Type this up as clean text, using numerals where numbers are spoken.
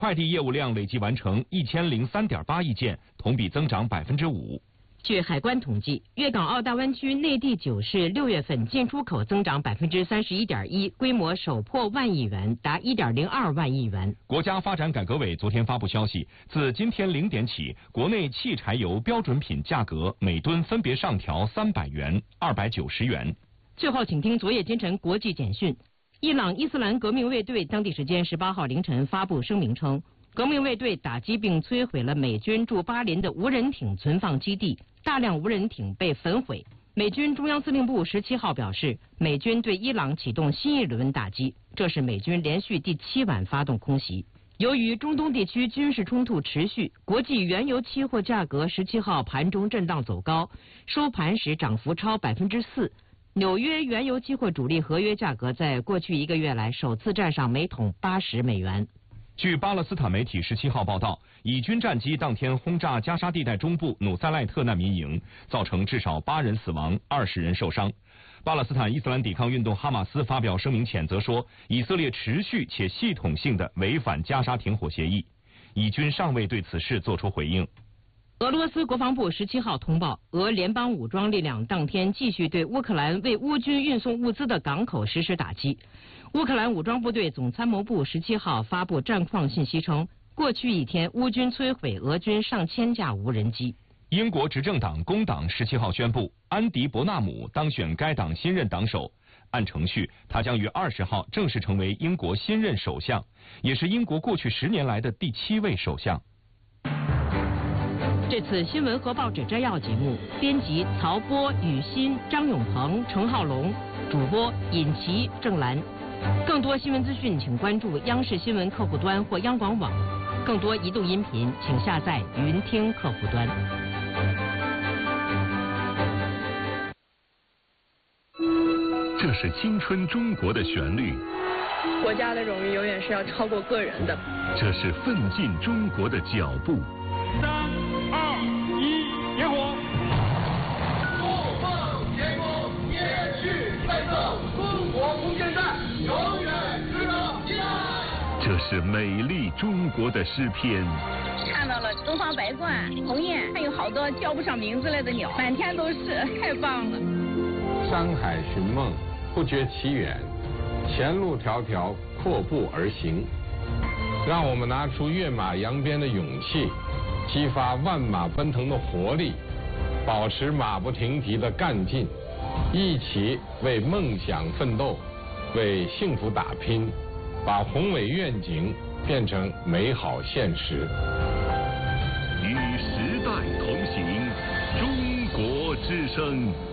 快递业务量累计完成1003.8亿件，同比增长5%。 据海关统计，粤港澳大湾区内地9市6月份进出口增长31.1%，规模首破1万亿元，达1.02万亿元。 国家发展改革委昨天发布消息，自今天0点起，国内汽柴油标准品价格每吨分别上调300元、290元。 最后，请听昨夜今晨国际简讯。伊朗伊斯兰革命卫队当地时间18号凌晨发布声明称，革命卫队打击并摧毁了美军驻巴林的无人艇存放基地，大量无人艇被焚毁。美军中央司令部17号表示，美军对伊朗启动新一轮打击，这是美军连续第7晚发动空袭。由于中东地区军事冲突持续，国际原油期货价格17号盘中震荡走高，收盘时涨幅超4%。纽约原油期货主力合约价格在过去1个月来首次站上每桶80美元。 据巴勒斯坦媒体17号报道，以军战机当天轰炸加沙地带中部努塞赖特难民营，造成至少8人死亡，20人受伤。巴勒斯坦伊斯兰抵抗运动哈马斯发表声明谴责说，以色列持续且系统性地违反加沙停火协议。以军尚未对此事作出回应。 俄罗斯国防部17号通报，俄联邦武装力量当天继续对乌克兰为乌军运送物资的港口实施打击。乌克兰武装部队总参谋部17号发布战况信息称，过去1天乌军摧毁俄军上千架无人机。 英国执政党工党17号宣布，安迪·伯纳姆当选该党新任党首。按程序，他将于20号正式成为英国新任首相，也是英国过去10年来的第7位首相。 这次新闻和报纸摘要节目，编辑曹波、雨欣、张永鹏、程浩龙，主播尹琪、郑兰。更多新闻资讯，请关注央视新闻客户端或央广网。更多移动音频，请下载云听客户端。 这是青春中国的旋律。 国家的荣誉永远是要超过个人的。 这是奋进中国的脚步。 3、2、1，点火！ 不放前功，也去奋斗，中国无限战，永远值得期待。 这是美丽中国的诗篇。 看到了东方白鹳、鸿雁，还有好多叫不上名字来的鸟，满天都是，太棒了。 山海寻梦，不觉其远，前路迢迢，阔步而行。让我们拿出跃马扬鞭的勇气，激发万马奔腾的活力，保持马不停蹄的干劲，一起为梦想奋斗，为幸福打拼，把宏伟愿景变成美好现实。 与时代同行，中国之声。